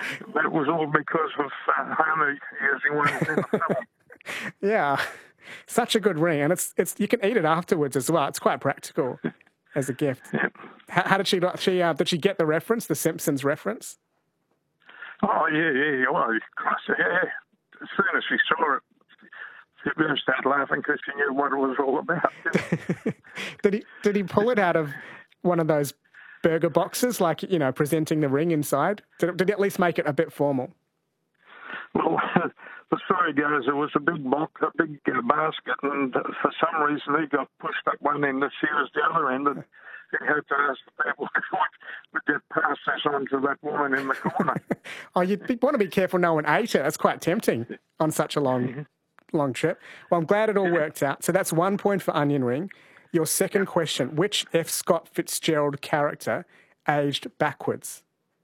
That was all because of Homer using one in the film. Yeah, such a good ring, and it's you can eat it afterwards as well. It's quite practical as a gift. Yeah. How did she did she get the reference, the Simpsons reference? Oh, yeah. Well, yeah. As soon as she saw it, she burst out laughing because she knew what it was all about. Did he pull it out of one of those burger boxes, like, presenting the ring inside? Did he at least make it a bit formal? Well, the story goes, there was a big box, a big basket, and for some reason he got pushed up one end, she was the other end, and he had to ask the people would get past this on to that woman in the corner. Oh, you'd want to be careful no one ate it. That's quite tempting on such a long trip. Well, I'm glad it all worked out. So that's 1 point for onion ring. Your second question, which F. Scott Fitzgerald character aged backwards?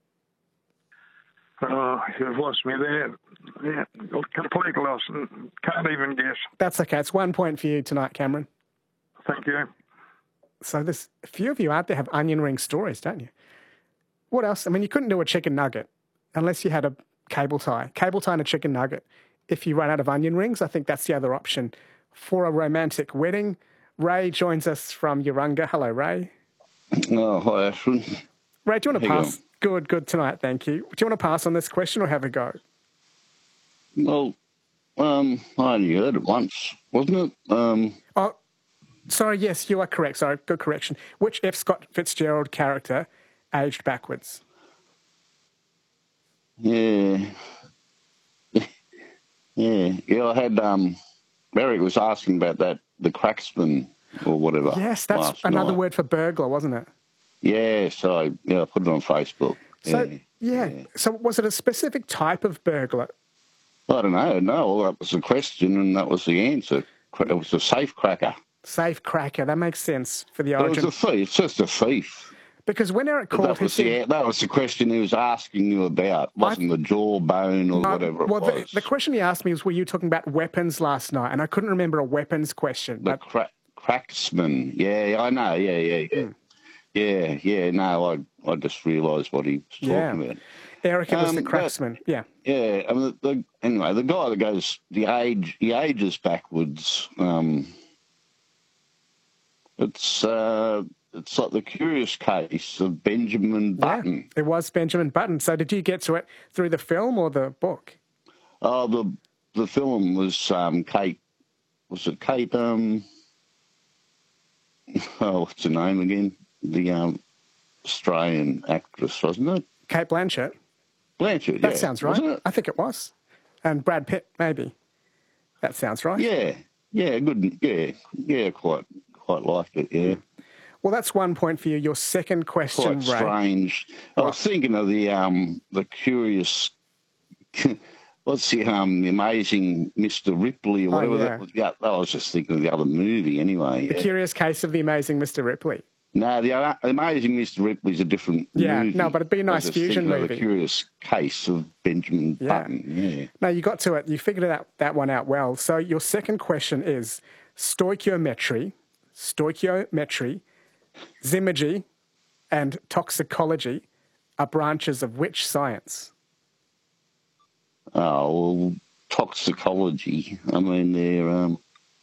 Oh, you've lost me there. Yeah, complete loss. Can't even guess. That's okay. It's 1 point for you tonight, Cameron. Thank you. So there's a few of you out there have onion ring stories, don't you? What else? I mean, you couldn't do a chicken nugget unless you had a cable tie. Cable tie and a chicken nugget. If you run out of onion rings, I think that's the other option for a romantic wedding. Ray joins us from Urunga. Hello, Ray. Oh, hi, Ashwin. Ray, do you want to pass? Good tonight, thank you. Do you want to pass on this question or have a go? Well, I only heard it once, wasn't it? Oh, sorry, yes, you are correct. Sorry, good correction. Which F. Scott Fitzgerald character aged backwards? Yeah, I had, Eric was asking about that, the cracksman or whatever. Yes, that's another word for burglar, wasn't it? Yeah, so I put it on Facebook. So, So was it a specific type of burglar? I don't know. No, that was the question and that was the answer. It was a safe cracker. Safe cracker, that makes sense for the origin. It was a thief, it's just a thief. Because when Eric called, that was the question he was asking you about. It wasn't the jawbone or whatever it was. The question he asked me was, were you talking about weapons last night? And I couldn't remember a weapons question. The cracksman. Yeah, I know. Yeah. No, I just realised what he was talking about. Eric, it was the cracksman. Yeah. Yeah. I mean, anyway, the guy that goes, he ages backwards. It's like the curious case of Benjamin Button. Yeah, it was Benjamin Button. So did you get to it through the film or the book? Oh, the film was Kate. Was it Kate? What's her name again? The Australian actress, wasn't it? Kate Blanchett. Blanchett, That sounds right. I think it was. And Brad Pitt, maybe. That sounds right. Yeah, good. Yeah, quite liked it. Yeah. Well, that's 1 point for you. Your second question, Ray. Strange. I was thinking of the curious. What's the amazing Mr. Ripley or whatever that was? Yeah, I was just thinking of the other movie anyway. The Curious Case of the Amazing Mr. Ripley. No, the Amazing Mr. Ripley is a different movie. No, but it'd be a nice fusion movie. The Curious Case of Benjamin Button. Yeah. No, you got to it. You figured that one out well. So your second question is stoichiometry, zymogy, and toxicology are branches of which science? Oh, well, toxicology. I mean, they're,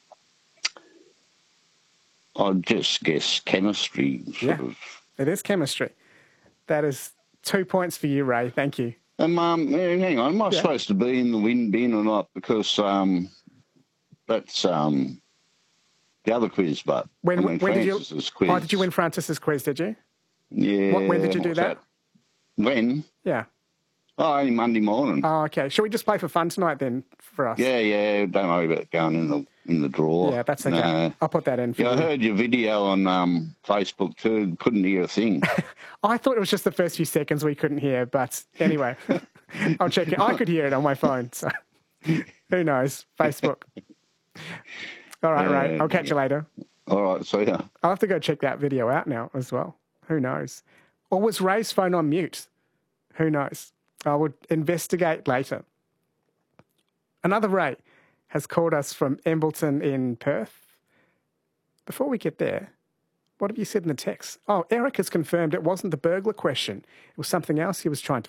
I'd just guess chemistry, sort of. It is chemistry. That is 2 points for you, Ray. Thank you. Hang on. Am I supposed to be in the win bin or not? Because that's the other quiz, but when did you? Quiz. Oh, did you win Francis's quiz? Did you? Yeah. When did you do that? When? Yeah. Oh, only Monday morning. Oh, okay. Shall we just play for fun tonight then for us? Yeah. Don't worry about going in the drawer. Yeah, that's okay. No. I'll put that in for you. I heard your video on Facebook too. Couldn't hear a thing. I thought it was just the first few seconds we couldn't hear, but anyway, I'll check it. I could hear it on my phone, so who knows? Facebook. All right, Ray. I'll catch you later. All right, see ya. I'll have to go check that video out now as well. Who knows? Or was Ray's phone on mute? Who knows? I would investigate later. Another Ray has called us from Embleton in Perth. Before we get there, what have you said in the text? Oh, Eric has confirmed it wasn't the burglar question. It was something else he was trying to